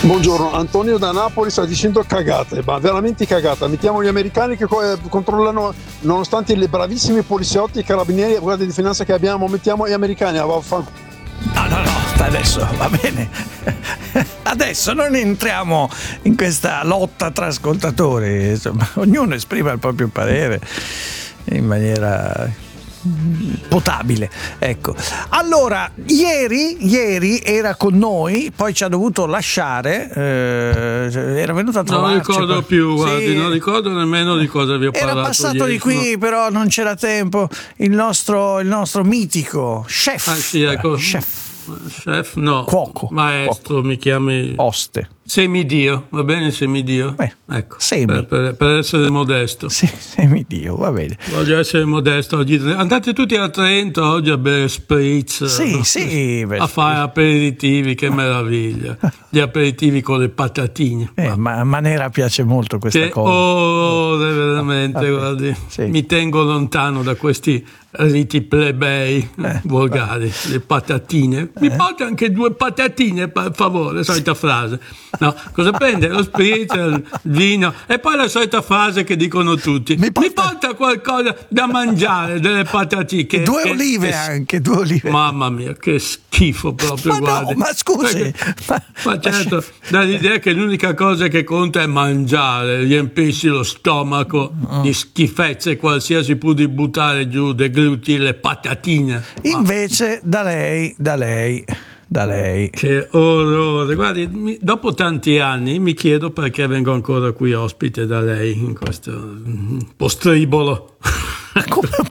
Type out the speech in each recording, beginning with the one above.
Buongiorno, Antonio da Napoli sta dicendo cagate, ma veramente cagata. Mettiamo gli americani che controllano, nonostante le bravissimi poliziotti e carabinieri e guardie di finanza che abbiamo, mettiamo gli americani a vaffanculo. No, adesso va bene. Adesso non entriamo in questa lotta tra ascoltatori, insomma, ognuno esprime il proprio parere in maniera potabile, ecco. Allora, ieri era con noi, poi ci ha dovuto lasciare, era venuto a trovarci. Non ricordo più, guardi, sì. Non ricordo nemmeno di cosa vi ho parlato. Era passato ieri, di qui, no. Però non c'era tempo. Il nostro mitico chef. Sì, ecco. Chef, no. Cuoco. Maestro, cuoco. Mi chiami. Oste. Semidio, va bene semidio? Ecco, per essere modesto. Sì, semidio, va bene. Voglio essere modesto oggi. Andate tutti a Trento oggi a bere spritz. Sì, a fare aperitivi, che meraviglia. Gli aperitivi con le patatine. Ma a Manera piace molto questa cosa. Veramente, guardi. Sì. Mi tengo lontano da questi riti plebei volgari, le patatine. Mi porta anche 2 patatine, per favore, solita frase. No, cosa prende? Lo spritz, il vino e poi la solita frase che dicono tutti. Mi porta qualcosa da mangiare, delle patatine. 2 olive anche, 2 olive. Mamma mia, che schifo proprio, ma guardi. No, ma scusi. Ma certo, dall'idea che l'unica cosa che conta è mangiare, riempirsi lo stomaco di schifezze qualsiasi pur di buttare giù, deglutir le patatine. Invece da lei. Che orrore, guardi, dopo tanti anni mi chiedo perché vengo ancora qui ospite da lei in questo postribolo. Ma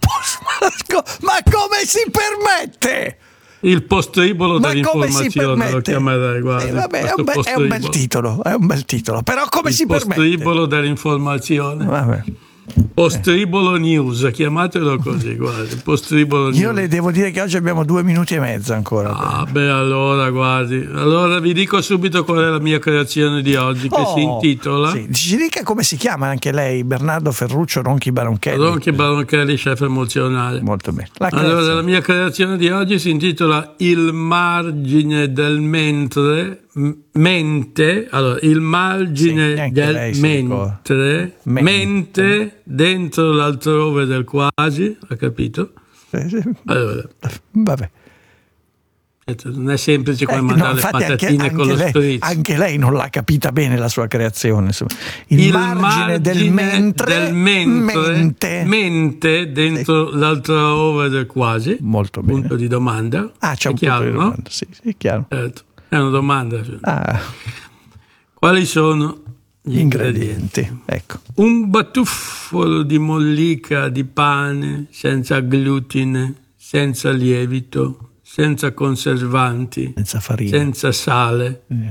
come si permette? Il postribolo dell'informazione lo chiamerei, guardi. Vabbè, è un bel titolo, però come si permette? Il postribolo dell'informazione. Vabbè. Postribolo News, chiamatelo così, guardi, Postribolo News. Io le devo dire che oggi abbiamo 2 minuti e mezzo ancora. Allora, guardi, allora vi dico subito qual è la mia creazione di oggi, che si intitola... Sì. Ci dica come si chiama anche lei, Bernardo Ferruccio Ronchi Baronchelli. Ronchi Baronchelli, chef emozionale. Molto bene. Allora, la mia creazione di oggi si intitola Il margine del mente, allora, il margine del mente dentro l'altrove del quasi, ha capito? Sì. Allora, vabbè. Non è semplice come mandare le patatine con lo spritz. Anche lei non l'ha capita bene la sua creazione. Il margine del mente dentro l'altrove del quasi. Molto bene. Punto di domanda. C'è un chiaro, punto di domanda. No? Sì, chiaro. Certo. È una domanda. Quali sono gli ingredienti? Ecco. Un batuffolo di mollica di pane senza glutine, senza lievito, senza conservanti, senza farina, senza sale,